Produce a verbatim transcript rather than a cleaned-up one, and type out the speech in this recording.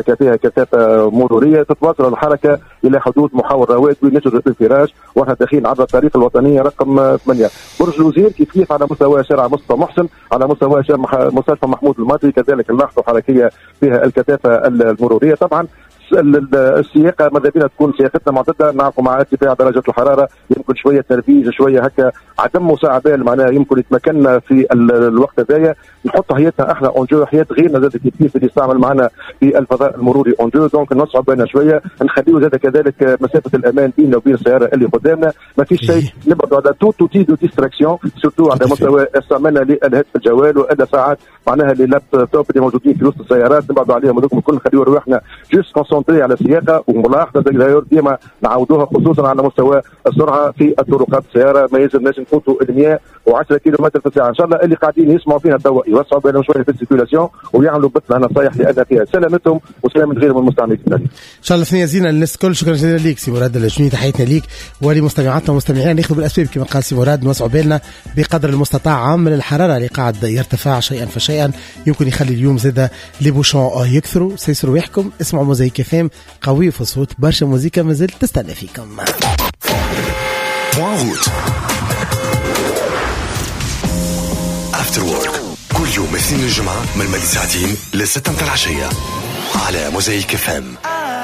فيها كثافه مروريه، تتواصل الحركه الى حدود محور رواد ونجد الفراش واحنا داخلين عبر الطريق الوطنيه رقم ثمانية. برج الوزير كيف كيف على مستوى شارع مصطفى محسن، على مستوى مستشفى محمود الماضي كذلك نلاحظوا حركيه فيها الكثافه المروريه. طبعا السياقه ماذا بينا تكون سياقتنا معتدله، نعرفوا مع ارتفاع درجه الحراره يمكن شويه ترفيج شويه هكا عدم مساعده معناها يمكن يتمكننا في الوقت هذايا نحط حياتنا احنا اونجو، حياه غيرنا زاد كيف اللي يستعمل معنا في الفضاء المروري اونجو، دونك نصعب بينا شويه نخليو زاد كذلك مسافه الامان بيننا وبين السياره اللي قدامنا، ما فيش شيء نبعدوا على تو تو تي دو ديستراكسيون سورتو على مستوى استعمالنا للهاتف الجوال والا ساعات معناها لي لابتوب اللي موجودين في وسط السيارات نبعدوا عليهم هذوك الكل، نخليو رواحنا جوست كونسونتري على السياقه وملاحظه ديما نعاودوها خصوصا على مستوى السرعه في الطرقات السياره ما يلزمناش نفوتوا المية وعشرة كيلومتر في الساعه. ان شاء الله اللي قاعدين يسمعوا فينا توا يوسعوا بالهم شويه في السيركيولاسيون ويعملوا بث نصايح لان فيها سلامتهم وسلامه غيرهم المستعملين. ان شاء الله ثنيه زينه للناس الكل. شكرا جزيلا ليك سي مراد الجني، تحياتنا ليك ولمستمعاتنا ومستمعينا. ناخذ بالاسباب كما قال سي مراد نوسعوا بالنا بقدر المستطاع عامل الحراره اللي قاعد يرتفع شيئا فشيئا يمكن يخلي اليوم زاد لي بوشون يكثروا. سيسروا ريحكم، اسمعوا موزايك اف ام قوي في الصوت، برشا موزيكا مازال تستنى فيكم. افتر وورك كل يوم اثنين الجمعة من المغرب ساعتين لستة متاع العشية على موزايك اف ام.